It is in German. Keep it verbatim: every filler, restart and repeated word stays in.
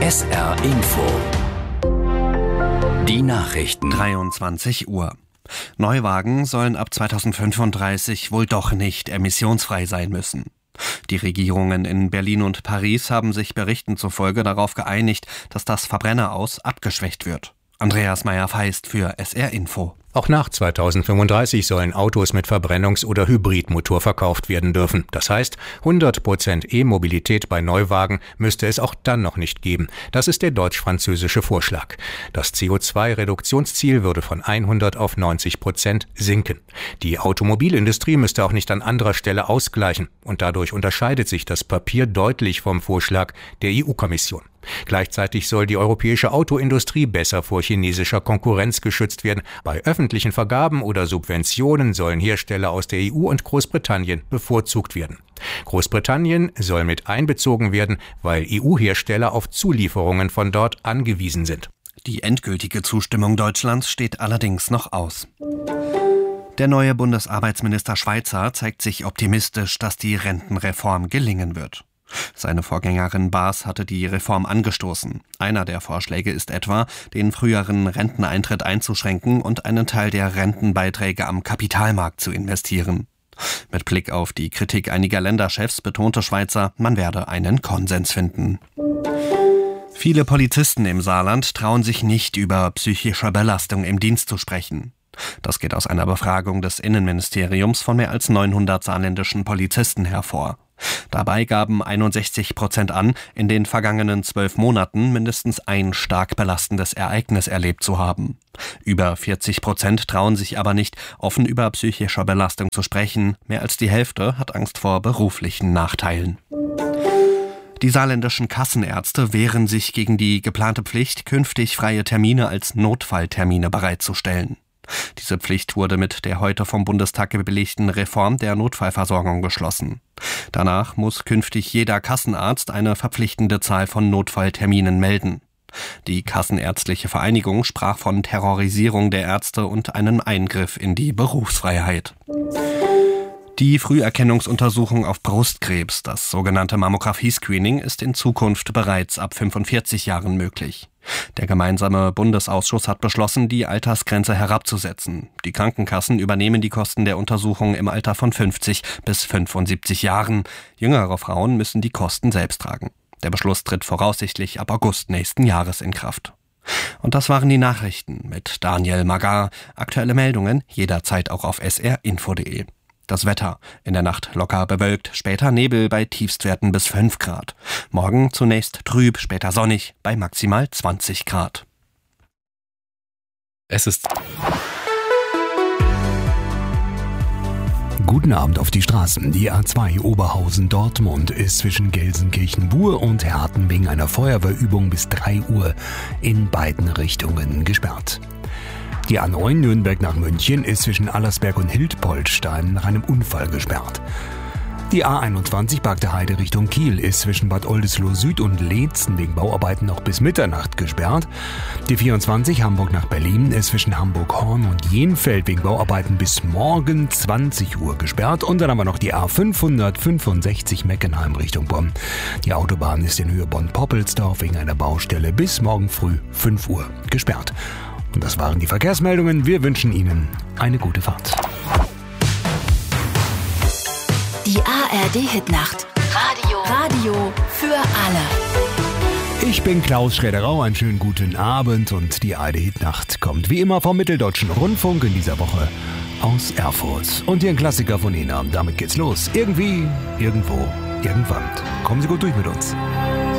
S R Info. Die Nachrichten. dreiundzwanzig Uhr. Neuwagen sollen ab zweitausendfünfunddreißig wohl doch nicht emissionsfrei sein müssen. Die Regierungen in Berlin und Paris haben sich Berichten zufolge darauf geeinigt, dass das Verbrenneraus abgeschwächt wird. Andreas Meyer-Feist für S R Info. Auch nach zweitausendfünfunddreißig sollen Autos mit Verbrennungs- oder Hybridmotor verkauft werden dürfen. Das heißt, hundert Prozent E-Mobilität bei Neuwagen müsste es auch dann noch nicht geben. Das ist der deutsch-französische Vorschlag. Das C O zwei Reduktionsziel würde von hundert auf neunzig Prozent sinken. Die Automobilindustrie müsste auch nicht an anderer Stelle ausgleichen. Und dadurch unterscheidet sich das Papier deutlich vom Vorschlag der E U-Kommission. Gleichzeitig soll die europäische Autoindustrie besser vor chinesischer Konkurrenz geschützt werden. Bei öffentlichen Vergaben oder Subventionen sollen Hersteller aus der E U und Großbritannien bevorzugt werden. Großbritannien soll mit einbezogen werden, weil E U-Hersteller auf Zulieferungen von dort angewiesen sind. Die endgültige Zustimmung Deutschlands steht allerdings noch aus. Der neue Bundesarbeitsminister Schweizer zeigt sich optimistisch, dass die Rentenreform gelingen wird. Seine Vorgängerin Baas hatte die Reform angestoßen. Einer der Vorschläge ist etwa, den früheren Renteneintritt einzuschränken und einen Teil der Rentenbeiträge am Kapitalmarkt zu investieren. Mit Blick auf die Kritik einiger Länderchefs betonte Schweizer, man werde einen Konsens finden. Viele Polizisten im Saarland trauen sich nicht, über psychische Belastung im Dienst zu sprechen. Das geht aus einer Befragung des Innenministeriums von mehr als neunhundert saarländischen Polizisten hervor. Dabei gaben einundsechzig Prozent an, in den vergangenen zwölf Monaten mindestens ein stark belastendes Ereignis erlebt zu haben. Über vierzig Prozent trauen sich aber nicht, offen über psychische Belastung zu sprechen. Mehr als die Hälfte hat Angst vor beruflichen Nachteilen. Die saarländischen Kassenärzte wehren sich gegen die geplante Pflicht, künftig freie Termine als Notfalltermine bereitzustellen. Diese Pflicht wurde mit der heute vom Bundestag gebilligten Reform der Notfallversorgung beschlossen. Danach muss künftig jeder Kassenarzt eine verpflichtende Zahl von Notfallterminen melden. Die Kassenärztliche Vereinigung sprach von Terrorisierung der Ärzte und einem Eingriff in die Berufsfreiheit. Die Früherkennungsuntersuchung auf Brustkrebs, das sogenannte Mammographie-Screening, ist in Zukunft bereits ab fünfundvierzig Jahren möglich. Der gemeinsame Bundesausschuss hat beschlossen, die Altersgrenze herabzusetzen. Die Krankenkassen übernehmen die Kosten der Untersuchung im Alter von fünfzig bis fünfundsiebzig Jahren. Jüngere Frauen müssen die Kosten selbst tragen. Der Beschluss tritt voraussichtlich ab August nächsten Jahres in Kraft. Und das waren die Nachrichten mit Daniel Magar. Aktuelle Meldungen jederzeit auch auf s r info punkt d e. Das Wetter: in der Nacht locker bewölkt, später Nebel bei Tiefstwerten bis fünf Grad. Morgen zunächst trüb, später sonnig bei maximal zwanzig Grad. Es ist Guten Abend auf die Straßen. Die A zwei Oberhausen-Dortmund ist zwischen Gelsenkirchen-Buhr und Herten wegen einer Feuerwehrübung bis drei Uhr in beiden Richtungen gesperrt. Die A neun Nürnberg nach München ist zwischen Allersberg und Hildpoltstein nach einem Unfall gesperrt. Die A einundzwanzig Bagde-Heide Richtung Kiel ist zwischen Bad Oldesloe Süd und Leetzen wegen Bauarbeiten noch bis Mitternacht gesperrt. Die vierundzwanzig Hamburg nach Berlin ist zwischen Hamburg-Horn und Jenfeld wegen Bauarbeiten bis morgen zwanzig Uhr gesperrt. Und dann haben wir noch die A fünfhundertfünfundsechzig Meckenheim Richtung Bonn. Die Autobahn ist in Höhe Bonn-Poppelsdorf wegen einer Baustelle bis morgen früh fünf Uhr gesperrt. Und das waren die Verkehrsmeldungen. Wir wünschen Ihnen eine gute Fahrt. Die A R D-Hitnacht. Radio. Radio für alle. Ich bin Klaus Schräderau. Einen schönen guten Abend. Und die A R D-Hitnacht kommt wie immer vom Mitteldeutschen Rundfunk in dieser Woche aus Erfurt. Und hier ein Klassiker von Ihnen. Damit geht's los. Irgendwie, irgendwo, irgendwann. Kommen Sie gut durch mit uns.